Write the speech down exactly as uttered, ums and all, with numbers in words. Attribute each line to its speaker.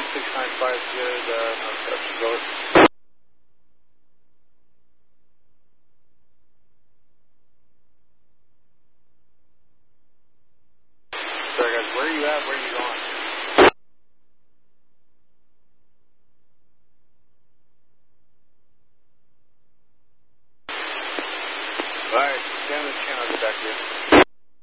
Speaker 1: six nine five, good, uh, no exceptions, over. Sorry guys, where are you at, where are you going? Alright, scan this channel, I'll get back to you.